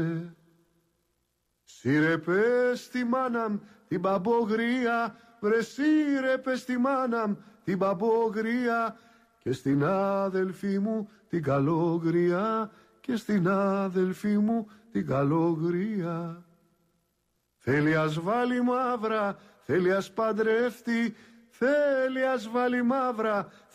Σύρε πες τη μάναμ την μπαμπογρία, βρε σύρε πες τη μάναμ την μπαμπογρία, και στην άδελφή μου την καλόγρια, και στην άδελφή μου την καλόγρια. Θέλει ας βάλει μαύρα, θέλει ας παντρεύτη, θέλει ας βάλει μαύρα,